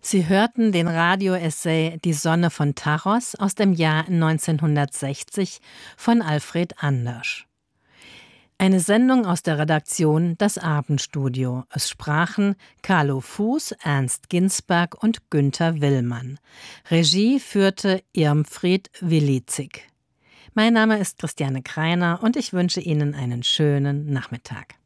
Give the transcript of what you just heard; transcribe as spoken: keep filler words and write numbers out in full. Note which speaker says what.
Speaker 1: Sie hörten den Radio-Essay »Die Sonne von Taros« aus dem Jahr neunzehnhundertsechzig von Alfred Andersch. Eine Sendung aus der Redaktion Das Abendstudio. Es sprachen Carlo Fuß, Ernst Ginsberg und Günther Willmann. Regie führte Irmfried Willizig. Mein Name ist Christiane Kreiner und ich wünsche Ihnen einen schönen Nachmittag.